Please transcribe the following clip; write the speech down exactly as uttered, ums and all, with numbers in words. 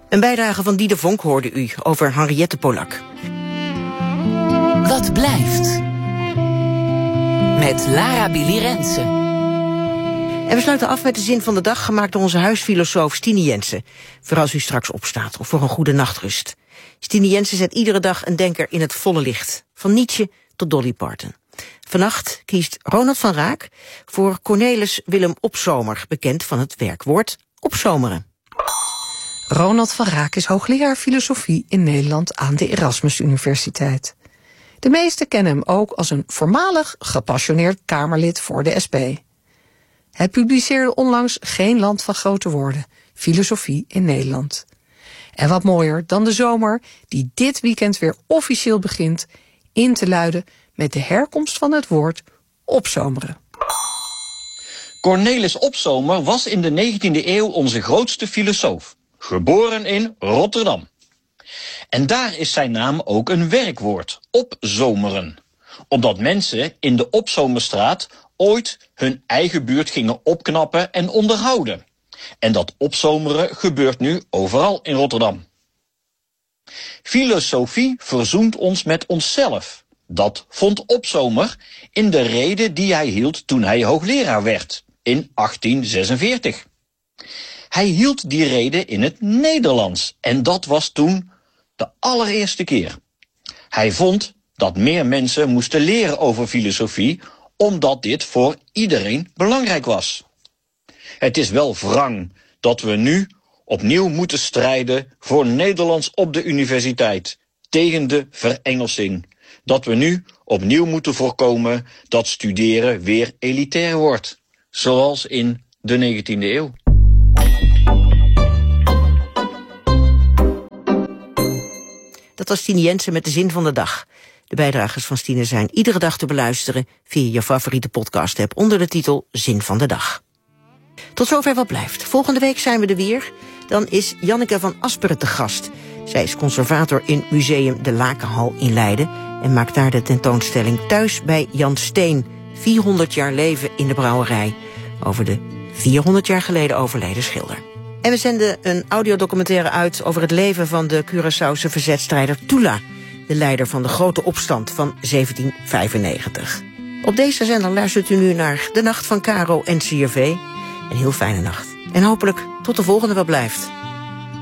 Een bijdrage van Diede Vonk hoorde u over Henriette Polak. Wat blijft? Met Lara Billy Rensen. En we sluiten af met de zin van de dag, gemaakt door onze huisfilosoof Stine Jensen. Voor als u straks opstaat of voor een goede nachtrust. Stine Jensen zet iedere dag een denker in het volle licht. Van Nietzsche tot Dolly Parton. Vannacht kiest Ronald van Raak voor Cornelis Willem Opzomer, bekend van het werkwoord opzomeren. Ronald van Raak is hoogleraar filosofie in Nederland aan de Erasmus Universiteit. De meesten kennen hem ook als een voormalig gepassioneerd Kamerlid voor de S P. Hij publiceerde onlangs Geen land van grote woorden, filosofie in Nederland. En wat mooier dan de zomer, die dit weekend weer officieel begint, in te luiden met de herkomst van het woord opzomeren. Cornelis Opzomer was in de negentiende eeuw onze grootste filosoof, geboren in Rotterdam. En daar is zijn naam ook een werkwoord, opzomeren. Omdat mensen in de Opzomerstraat ooit hun eigen buurt gingen opknappen en onderhouden. En dat opzomeren gebeurt nu overal in Rotterdam. Filosofie verzoent ons met onszelf. Dat vond Opzomer in de rede die hij hield toen hij hoogleraar werd, in achttien zesenveertig. Hij hield die rede in het Nederlands en dat was toen de allereerste keer. Hij vond dat meer mensen moesten leren over filosofie, omdat dit voor iedereen belangrijk was. Het is wel wrang dat we nu opnieuw moeten strijden voor Nederlands op de universiteit, tegen de verengelsing. Dat we nu opnieuw moeten voorkomen dat studeren weer elitair wordt, zoals in de negentiende eeuw. Dat was Stine Jensen met de zin van de dag. De bijdragers van Stine zijn iedere dag te beluisteren via je favoriete podcast-app onder de titel Zin van de Dag. Tot zover Wat blijft. Volgende week zijn we er weer. Dan is Janneke van Asperen te gast. Zij is conservator in Museum de Lakenhal in Leiden en maakt daar de tentoonstelling Thuis bij Jan Steen, vierhonderd jaar leven in de brouwerij, over de vierhonderd jaar geleden overleden schilder. En we zenden een audiodocumentaire uit over het leven van de Curaçaose verzetstrijder Tula, de leider van de grote opstand van zeventien vijfennegentig. Op deze zender luistert u nu naar De Nacht van Caro en C R V. Een heel fijne nacht. En hopelijk tot de volgende Wat blijft.